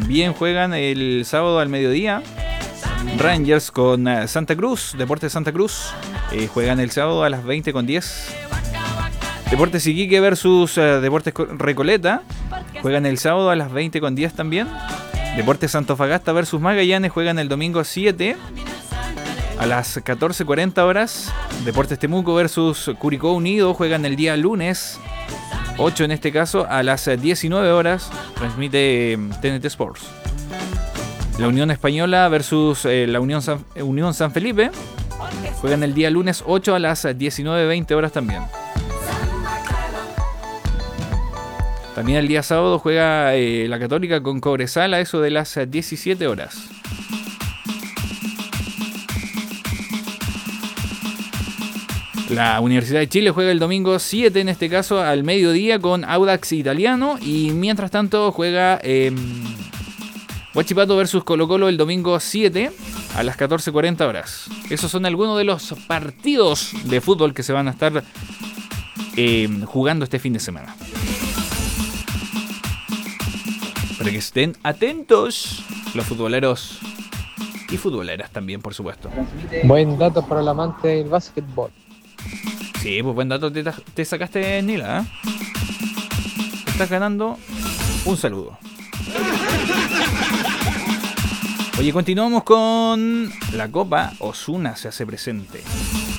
También juegan el sábado al mediodía Rangers con Santa Cruz, Deportes Santa Cruz. Juegan el sábado a las 20:10. Deportes Iquique versus Deportes Recoleta. Juegan el sábado a las 20:10 también. Deportes Antofagasta versus Magallanes. Juegan el domingo 7 a las 14:40 horas. Deportes Temuco versus Curicó Unido. Juegan el día lunes 8 en este caso a las 19 horas. Transmite TNT Sports. La Unión Española versus la Unión San Felipe. Juegan el día lunes 8 a las 19:20 horas también. También el día sábado juega la Católica con Cobresal a eso de las 17 horas. La Universidad de Chile juega el domingo 7 en este caso al mediodía con Audax Italiano. Y mientras tanto juega Huachipato versus Colo Colo el domingo 7 a las 14:40 horas. Esos son algunos de los partidos de fútbol que se van a estar jugando este fin de semana. Para que estén atentos los futboleros y futboleras también, por supuesto. Buen dato para el amante del básquetbol. Sí, pues buen dato te sacaste, Nila, ¿eh? Estás ganando un saludo. Oye, continuamos con la Copa. Osuna se hace presente.